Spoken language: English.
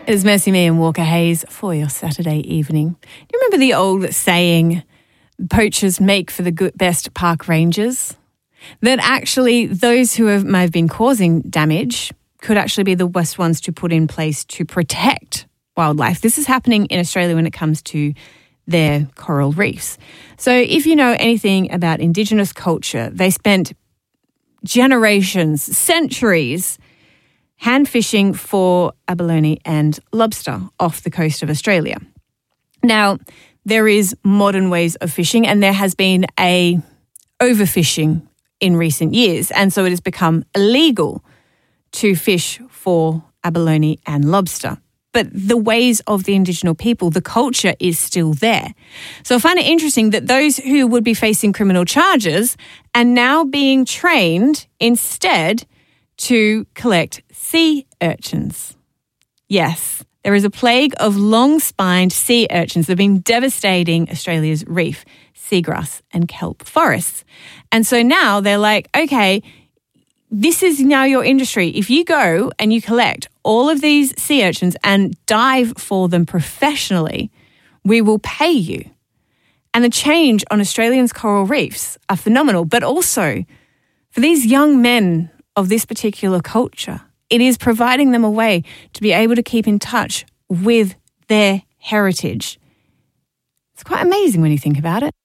It's Mercy Me and Walker Hayes for your Saturday evening. Do you remember the old saying, poachers make for the best park rangers? That actually those who may have been causing damage could actually be the best ones to put in place to protect wildlife. This is happening in Australia when it comes to their coral reefs. So if you know anything about Indigenous culture, they spent generations, centuries, hand fishing for abalone and lobster off the coast of Australia. Now, there is modern ways of fishing and there has been a overfishing in recent years, and so it has become illegal to fish for abalone and lobster. But the ways of the Indigenous people, the culture is still there. So I find it interesting that those who would be facing criminal charges are now being trained instead to collect sea urchins. Yes, there is a plague of long-spined sea urchins that have been devastating Australia's reef, seagrass and kelp forests. And so now they're like, okay, this is now your industry. If you go and you collect all of these sea urchins and dive for them professionally, we will pay you. And the change on Australians' coral reefs are phenomenal. But also, for these young men of this particular culture, it is providing them a way to be able to keep in touch with their heritage. It's quite amazing when you think about it.